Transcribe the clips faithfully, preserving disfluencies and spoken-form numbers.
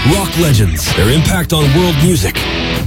Rock legends, their impact on world music.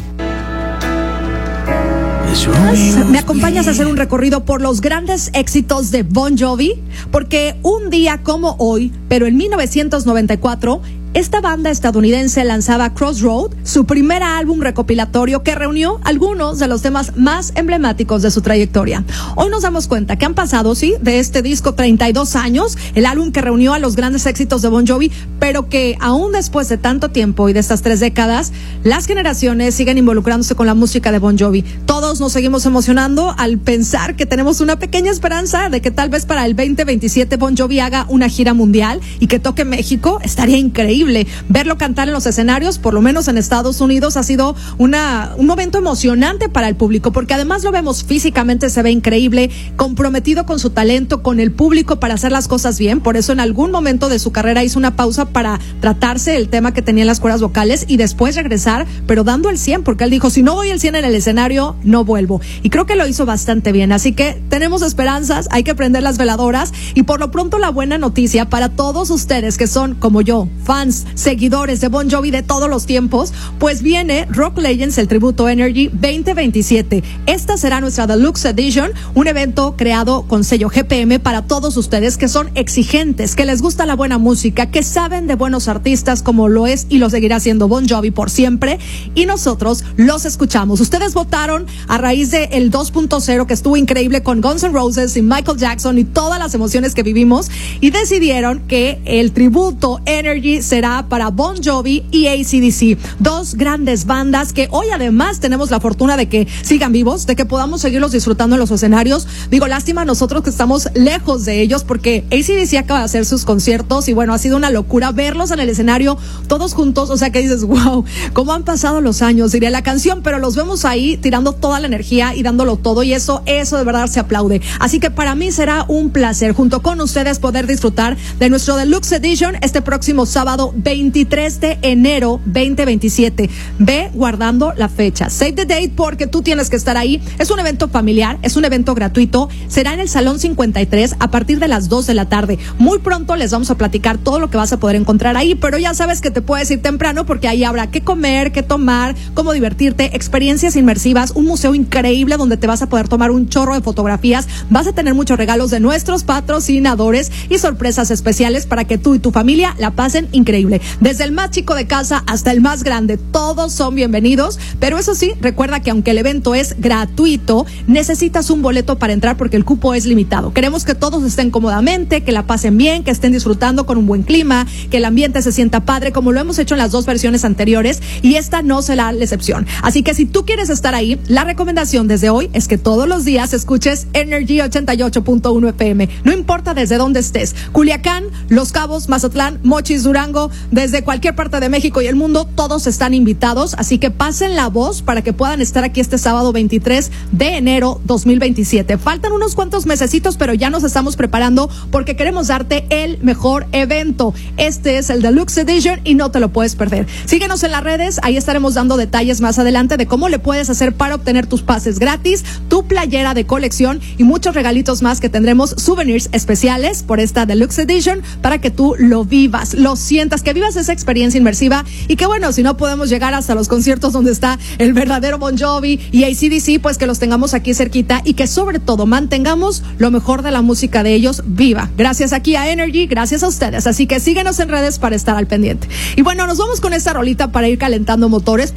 ¿Me acompañas a hacer un recorrido por los grandes éxitos de Bon Jovi? Porque un día como hoy, pero en mil novecientos noventa y cuatro, esta banda estadounidense lanzaba Crossroad, su primer álbum recopilatorio que reunió algunos de los temas más emblemáticos de su trayectoria. Hoy nos damos cuenta que han pasado, sí, de este disco treinta y dos años, el álbum que reunió a los grandes éxitos de Bon Jovi, pero que aún después de tanto tiempo y de estas tres décadas, las generaciones siguen involucrándose con la música de Bon Jovi. Todos nos seguimos emocionando al pensar que tenemos una pequeña esperanza de que tal vez para el veinte veintisiete Bon Jovi haga una gira mundial y que toque México. Estaría increíble. Verlo cantar en los escenarios, por lo menos en Estados Unidos, ha sido una, un momento emocionante para el público, porque además lo vemos físicamente, se ve increíble, comprometido con su talento, con el público para hacer las cosas bien. Por eso en algún momento de su carrera hizo una pausa para tratarse el tema que tenía en las cuerdas vocales y después regresar, pero dando el cien, porque él dijo, si no doy el cien en el escenario, no vuelvo. Y creo que lo hizo bastante bien, así que tenemos esperanzas, hay que prender las veladoras y por lo pronto la buena noticia para todos ustedes que son, como yo, fans, seguidores de Bon Jovi de todos los tiempos, pues viene Rock Legends, el tributo Energy veinte veintisiete. Esta será nuestra Deluxe Edition, un evento creado con sello G P M para todos ustedes que son exigentes, que les gusta la buena música, que saben de buenos artistas como lo es y lo seguirá siendo Bon Jovi por siempre, y nosotros los escuchamos. Ustedes votaron a raíz de el dos punto cero que estuvo increíble con Guns N' Roses y Michael Jackson y todas las emociones que vivimos, y decidieron que el tributo Energy será para Bon Jovi y A C D C, dos grandes bandas que hoy además tenemos la fortuna de que sigan vivos, de que podamos seguirlos disfrutando en los escenarios. Digo, lástima nosotros que estamos lejos de ellos, porque A C D C acaba de hacer sus conciertos y bueno, ha sido una locura verlos en el escenario todos juntos, o sea que dices, wow, cómo han pasado los años, diría la canción, pero los vemos ahí tirando toda la energía y dándolo todo, y eso, eso de verdad se aplaude. Así que para mí será un placer junto con ustedes poder disfrutar de nuestro Deluxe Edition este próximo sábado veintitrés de enero veinte veintisiete. Ve guardando la fecha, save the date, porque tú tienes que estar ahí. Es un evento familiar, es un evento gratuito, será en el Salón cincuenta y tres a partir de las dos de la tarde. Muy pronto les vamos a platicar todo lo que vas a poder encontrar ahí, pero ya sabes que te puedes ir temprano porque ahí habrá qué comer, qué tomar, cómo divertirte, experiencias inmersivas, un museo increíble donde te vas a poder tomar un chorro de fotografías, vas a tener muchos regalos de nuestros patrocinadores y sorpresas especiales para que tú y tu familia la pasen increíble. Desde el más chico de casa hasta el más grande, todos son bienvenidos, pero eso sí, recuerda que aunque el evento es gratuito, necesitas un boleto para entrar porque el cupo es limitado. Queremos que todos estén cómodamente, que la pasen bien, que estén disfrutando con un buen clima, que el ambiente se sienta padre, como lo hemos hecho en las dos versiones anteriores, y esta no será la excepción. Así que si tú quieres estar ahí, la recomendación desde hoy es que todos los días escuches Energy ochenta y ocho punto uno F M, no importa desde dónde estés, Culiacán, Los Cabos, Mazatlán, Mochis, Durango, desde cualquier parte de México y el mundo, todos están invitados, así que pasen la voz para que puedan estar aquí este sábado veintitrés de enero dos mil veintisiete. Faltan unos cuantos mesecitos, pero ya nos estamos preparando porque queremos darte el mejor evento. Este es el Deluxe Edition y no te lo puedes perder. Síguenos en las redes, ahí estaremos dando detalles más adelante de cómo le puedes hacer para obtener tus pases gratis, tu playera de colección y muchos regalitos más, que tendremos souvenirs especiales por esta Deluxe Edition para que tú lo vivas, lo sientas, que vivas esa experiencia inmersiva. Y que bueno, si no podemos llegar hasta los conciertos donde está el verdadero Bon Jovi y A C D C, pues que los tengamos aquí cerquita y que sobre todo mantengamos lo mejor de la música de ellos viva. Gracias aquí a Energy, gracias a ustedes. Así que síguenos en redes para estar al pendiente. Y bueno, nos vamos con esta rolita para ir calentando motores.